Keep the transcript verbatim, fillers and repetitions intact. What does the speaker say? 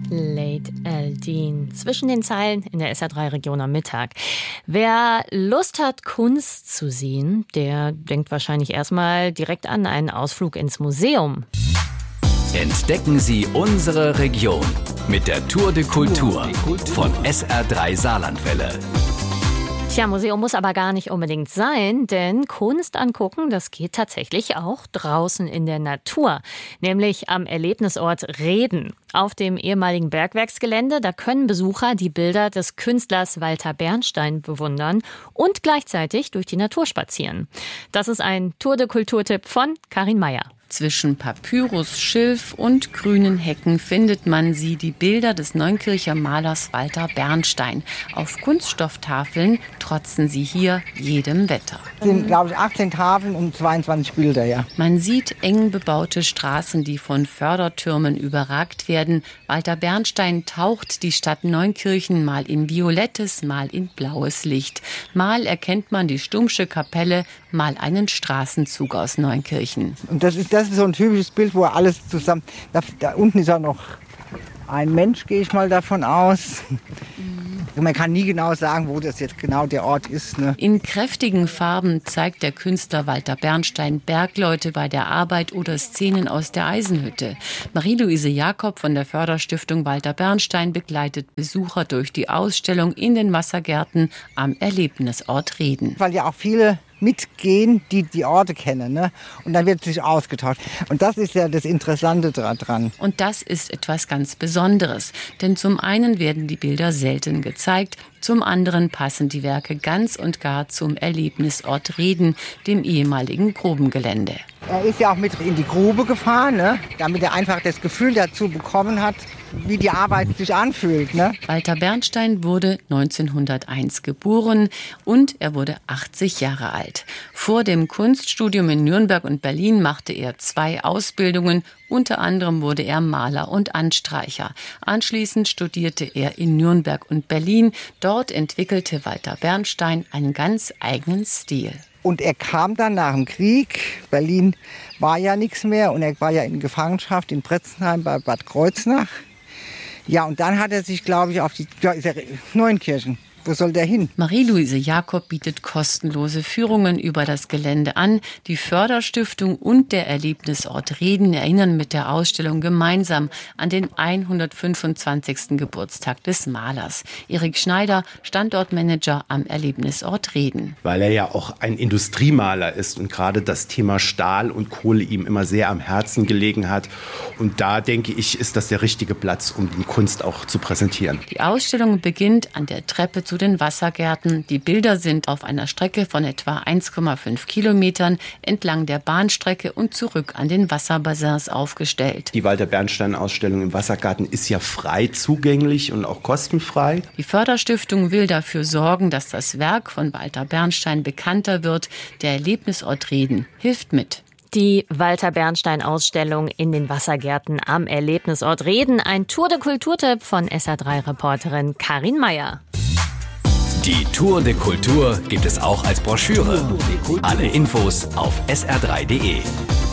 Late Eldin. Zwischen den Zeilen in der S R drei Region am Mittag. Wer Lust hat, Kunst zu sehen, der denkt wahrscheinlich erstmal direkt an einen Ausflug ins Museum. Entdecken Sie unsere Region mit der Tour de Kultur von S R drei Saarlandwelle. Tja, Museum muss aber gar nicht unbedingt sein, denn Kunst angucken, das geht tatsächlich auch draußen in der Natur, nämlich am Erlebnisort Rheden. Auf dem ehemaligen Bergwerksgelände, da können Besucher die Bilder des Künstlers Walter Bernstein bewundern und gleichzeitig durch die Natur spazieren. Das ist ein Tour de Kultur-Tipp von Karin Meyer. Zwischen Papyrus, Schilf und grünen Hecken findet man sie, die Bilder des Neunkircher Malers Walter Bernstein. Auf Kunststofftafeln trotzen sie hier jedem Wetter. Es sind, glaube ich, achtzehn Tafeln und zweiundzwanzig Bilder, ja. Man sieht eng bebaute Straßen, die von Fördertürmen überragt werden. Walter Bernstein taucht die Stadt Neunkirchen mal in violettes, mal in blaues Licht. Mal erkennt man die Stummsche Kapelle, mal einen Straßenzug aus Neunkirchen. Und das ist Das ist so ein typisches Bild, wo alles zusammen... Da, da unten ist auch noch ein Mensch, gehe ich mal davon aus. Mhm. Man kann nie genau sagen, wo das jetzt genau der Ort ist. Ne? In kräftigen Farben zeigt der Künstler Walter Bernstein Bergleute bei der Arbeit oder Szenen aus der Eisenhütte. Marie-Louise Jakob von der Förderstiftung Walter Bernstein begleitet Besucher durch die Ausstellung in den Wassergärten am Erlebnisort Rheden. Weil ja auch viele mitgehen, die die Orte kennen, ne? Und dann wird sich ausgetauscht. Und das ist ja das Interessante dran. Und das ist etwas ganz Besonderes. Denn zum einen werden die Bilder selten gezeigt, zum anderen passen die Werke ganz und gar zum Erlebnisort Rheden, dem ehemaligen Grubengelände. Er ist ja auch mit in die Grube gefahren, ne? Damit er einfach das Gefühl dazu bekommen hat, wie die Arbeit sich anfühlt. Ne? Walter Bernstein wurde neunzehnhunderteins geboren und er wurde achtzig Jahre alt. Vor dem Kunststudium in Nürnberg und Berlin machte er zwei Ausbildungen. Unter anderem wurde er Maler und Anstreicher. Anschließend studierte er in Nürnberg und Berlin. Dort entwickelte Walter Bernstein einen ganz eigenen Stil. Und er kam dann nach dem Krieg. Berlin war ja nichts mehr und er war ja in Gefangenschaft in Bretzenheim bei Bad Kreuznach. Ja, und dann hat er sich, glaube ich, auf die ja, ist er Neunkirchen. Wo soll der hin? Marie-Louise Jakob bietet kostenlose Führungen über das Gelände an. Die Förderstiftung und der Erlebnisort Rheden erinnern mit der Ausstellung gemeinsam an den hundertfünfundzwanzigsten Geburtstag des Malers. Erik Schneider, Standortmanager am Erlebnisort Rheden. Weil er ja auch ein Industriemaler ist und gerade das Thema Stahl und Kohle ihm immer sehr am Herzen gelegen hat. Und da, denke ich, ist das der richtige Platz, um die Kunst auch zu präsentieren. Die Ausstellung beginnt an der Treppe zu den Wassergärten. Die Bilder sind auf einer Strecke von etwa eins Komma fünf Kilometern entlang der Bahnstrecke und zurück an den Wasserbassins aufgestellt. Die Walter Bernstein-Ausstellung im Wassergarten ist ja frei zugänglich und auch kostenfrei. Die Förderstiftung will dafür sorgen, dass das Werk von Walter Bernstein bekannter wird. Der Erlebnisort Rheden hilft mit. Die Walter Bernstein-Ausstellung in den Wassergärten am Erlebnisort Rheden. Ein Tour de Kultur-Tipp von S R drei Reporterin Karin Meyer. Die Tour de Kultur gibt es auch als Broschüre. Alle Infos auf S R drei punkt de.